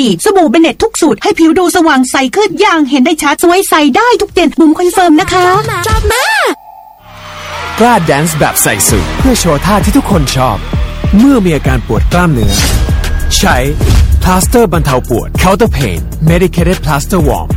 ดีสบู่เบเน็ตทุกสูตรให้ผิวดูสว่างใสขึ้นอย่างเห็นได้ชัดสวยใสได้ทุกเดือนบุ๋มคอนเฟิร์มนะคะกล้าแดนซ์แบบใส่สูทเพื่อโชว์ท่าที่ทุกคนชอบเมื่อมีอาการปวดกล้ามเนื้อใช้พลาสเตอร์บรรเทาปวด Counter Pain Medicated Plaster Warm